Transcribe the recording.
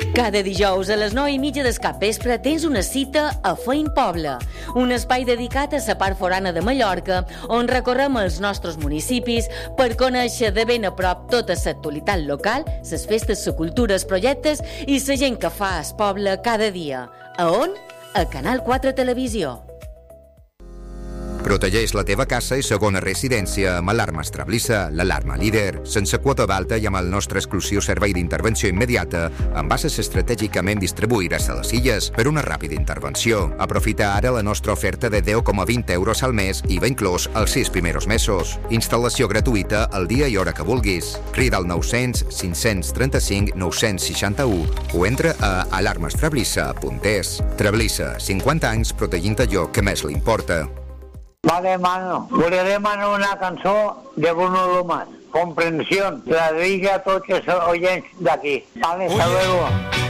Cada dijous a les 9:30 del capvespre tens una cita a Feint Poble, un espai dedicat a la part forana de Mallorca, on recorrem els nostres municipis per conèixer de ben a prop tota l'actualitat local, les festes, la cultura, els projectes i la gent que fa el poble cada dia. A on? A Canal 4 Televisió. Protegeix la teva casa i segona residència amb alarma Estrablissa, l'alarma líder, sense quota d'alta i amb el nostre exclusiu servei d'intervenció immediata, amb bases estratègicament distribuïdes a les illes per una ràpida intervenció. Aprofita ara la nostra oferta de 10,20 euros al mes i va inclòs els 6 primers mesos. Instal·lació gratuïta el dia i hora que vulguis. Crida al 900 535 961 o entra a alarmastrablissa.es. Trablissa, 50 anys protegint allò que més li importa. Vale, mano. Volia demanar una cançó de Bruno Lomas. Comprensión. La dedica a tots els oients d'aquí. Vale, hasta luego.